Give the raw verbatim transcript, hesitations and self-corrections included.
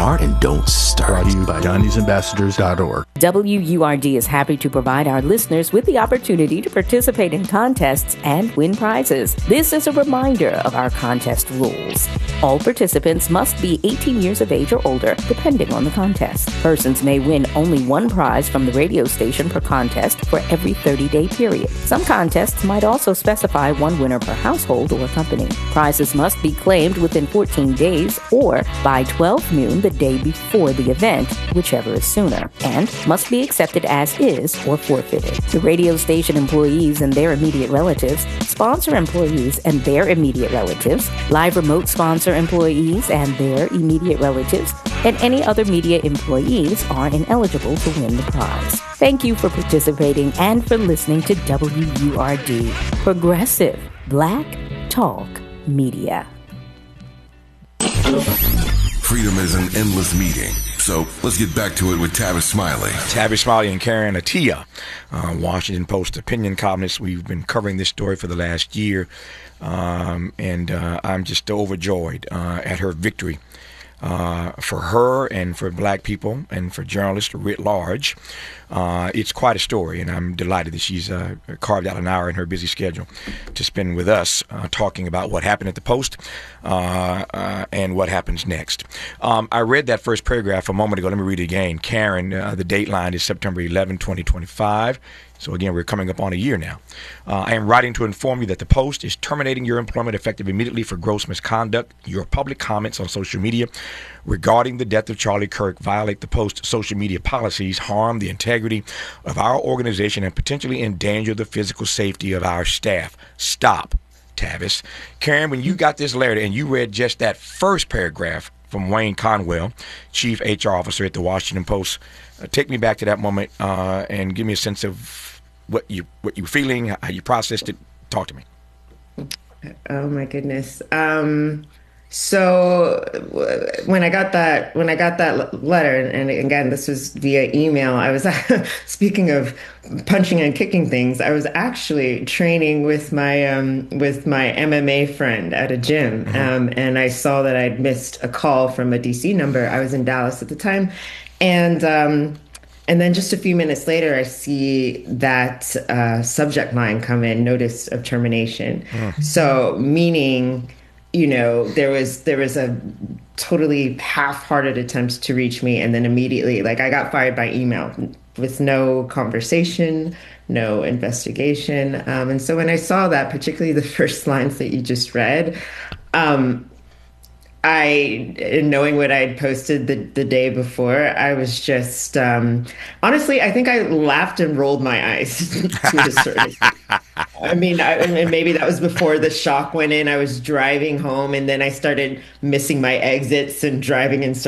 Start and don't start. Brought to you by Johnny's Ambassadors dot org. W U R D is happy to provide our listeners with the opportunity to participate in contests and win prizes. This is a reminder of our contest rules. All participants must be eighteen years of age or older, depending on the contest. Persons may win only one prize from the radio station per contest for every thirty-day period. Some contests might also specify one winner per household or company. Prizes must be claimed within fourteen days or by twelve noon the day before the event, whichever is sooner, and must be accepted as is or forfeited. The radio station employees and their immediate relatives, sponsor employees and their immediate relatives, live remote sponsor employees and their immediate relatives, and any other media employees are ineligible to win the prize. Thank you for participating and for listening to W U R D, Progressive Black Talk Media. Freedom is an endless meeting. So let's get back to it with Tavis Smiley. Tavis Smiley and Karen Attiah, uh, Washington Post opinion columnists. We've been covering this story for the last year, um, and uh, I'm just overjoyed uh, at her victory. Uh, for her and for black people and for journalists writ large. Uh, it's quite a story, and I'm delighted that she's uh, carved out an hour in her busy schedule to spend with us uh, talking about what happened at the Post uh, uh, and what happens next. Um, I read that first paragraph a moment ago. Let me read it again. Karen, uh, the dateline is September eleventh, twenty twenty-five. So, again, we're coming up on a year now. Uh, I am writing to inform you that the Post is terminating your employment effective immediately for gross misconduct. Your public comments on social media regarding the death of Charlie Kirk violate the Post's social media policies, harm the integrity of our organization, and potentially endanger the physical safety of our staff. Stop, Tavis. Karen, when you got this letter and you read just that first paragraph from Wayne Conwell, Chief H R Officer at the Washington Post, uh, take me back to that moment uh, and give me a sense of what you what you were feeling, how you processed it. Talk to me. Oh my goodness. Um, so when I got that when I got that letter, and again this was via email, I was speaking of punching and kicking things. I was actually training with my um, with my M M A friend at a gym, mm-hmm. um, and I saw that I'd missed a call from a D C number. I was in Dallas at the time, and. Um, And then just a few minutes later, I see that uh, subject line come in, notice of termination. Mm. So meaning, you know, there was there was a totally half-hearted attempt to reach me. And then immediately, like I got fired by email with no conversation, no investigation. Um, and so when I saw that, particularly the first lines that you just read, um, I, knowing what I'd posted the, the day before, I was just, um, honestly, I think I laughed and rolled my eyes to a certain extent. I mean, I, and maybe that was before the shock went in. I was driving home and then I started missing my exits and driving in